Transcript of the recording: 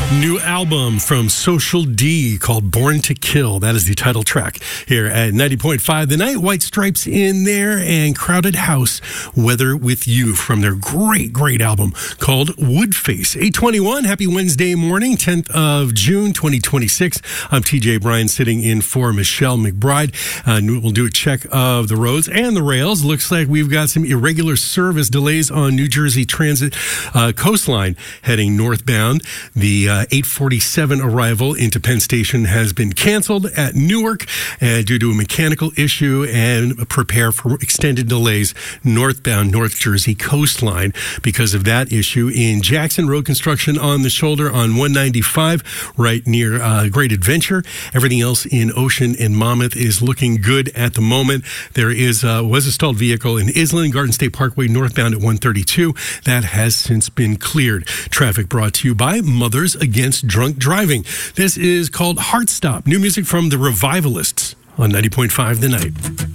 New album from Social D called Born to Kill. That is the title track here at 90.5 The Night. White Stripes in there and Crowded House, Weather With You from their great album called Woodface. 8:21, happy Wednesday morning, 10th of June, 2026. I'm TJ Bryan sitting in for Michelle McBride. We'll do a check of the roads and the rails. Looks like we've got some irregular service delays on New Jersey Transit coastline heading northbound. The 8:47 arrival into Penn Station has been canceled at Newark due to a mechanical issue, and prepare for extended delays northbound North Jersey coastline because of that issue. In Jackson, road construction on the shoulder on 195 right near Great Adventure. Everything else in Ocean and Monmouth is looking good at the moment. There was a stalled vehicle in Island, Garden State Parkway northbound at 132. That has since been cleared. Traffic brought to you by Mothers Against Drunk Driving. This is called Heartstop. New music from the Revivalists on 90.5 The Night.